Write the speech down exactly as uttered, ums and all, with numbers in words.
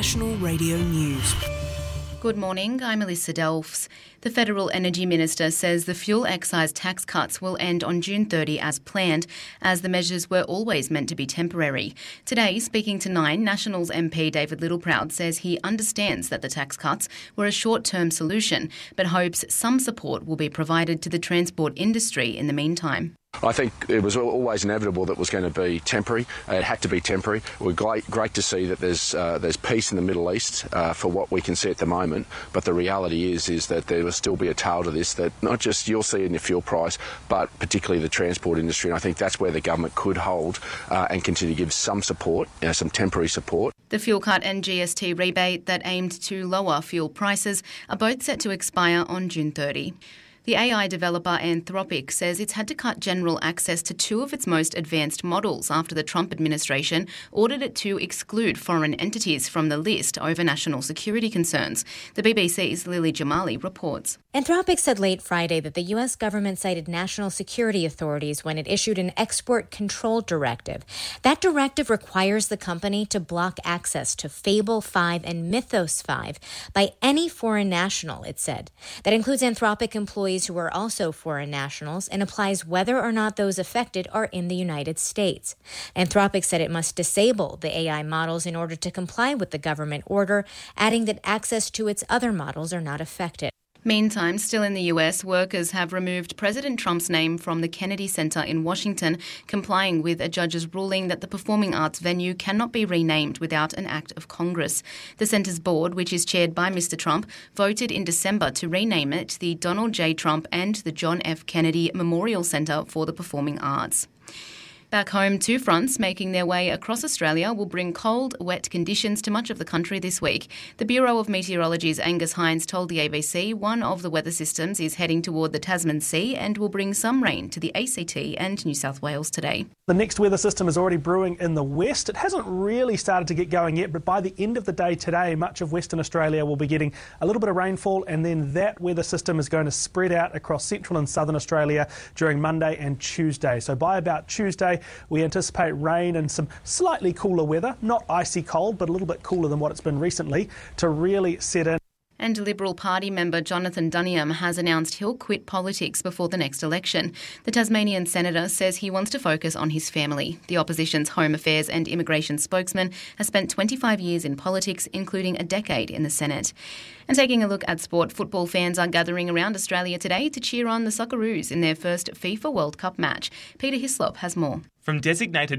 National Radio News. Good morning, I'm Melissa Delfs. The Federal Energy Minister says the fuel excise tax cuts will end on June thirtieth as planned, as the measures were always meant to be temporary. Today, speaking to Nine, Nationals M P David Littleproud says he understands that the tax cuts were a short-term solution, but hopes some support will be provided to the transport industry in the meantime. I think it was always inevitable that it was going to be temporary. It had to be temporary. We're great, great to see that there's uh, there's peace in the Middle East uh, for what we can see at the moment. But the reality is is that there will still be a tail to this that not just you'll see in the fuel price, but particularly the transport industry. And I think that's where the government could hold uh, and continue to give some support, you know, some temporary support. The fuel cut and G S T rebate that aimed to lower fuel prices are both set to expire on June thirtieth. The A I developer Anthropic says it's had to cut general access to two of its most advanced models after the Trump administration ordered it to exclude foreign entities from the list over national security concerns. The B B C's Lily Jamali reports. Anthropic said late Friday that the U S government cited national security authorities when it issued an export control directive. That directive requires the company to block access to Fable five and Mythos five by any foreign national, it said. That includes Anthropic employees who are also foreign nationals and applies whether or not those affected are in the United States. Anthropic said it must disable the A I models in order to comply with the government order, adding that access to its other models are not affected. Meantime, still in the U S, workers have removed President Trump's name from the Kennedy Center in Washington, complying with a judge's ruling that the performing arts venue cannot be renamed without an act of Congress. The center's board, which is chaired by Mister Trump, voted in December to rename it the Donald J. Trump and the John F. Kennedy Memorial Center for the Performing Arts. Back home, two fronts making their way across Australia will bring cold, wet conditions to much of the country this week. The Bureau of Meteorology's Angus Hines told the A B C one of the weather systems is heading toward the Tasman Sea and will bring some rain to the A C T and New South Wales today. The next weather system is already brewing in the west. It hasn't really started to get going yet, but by the end of the day today, much of Western Australia will be getting a little bit of rainfall, and then that weather system is going to spread out across central and southern Australia during Monday and Tuesday. So by about Tuesday, we anticipate rain and some slightly cooler weather, not icy cold, but a little bit cooler than what it's been recently, to really set in. And Liberal Party member Jonathan Duniam has announced he'll quit politics before the next election. The Tasmanian senator says he wants to focus on his family. The opposition's Home Affairs and Immigration spokesman has spent twenty-five years in politics, including a decade in the Senate. And taking a look at sport, football fans are gathering around Australia today to cheer on the Socceroos in their first FIFA World Cup match. Peter Hislop has more. From designated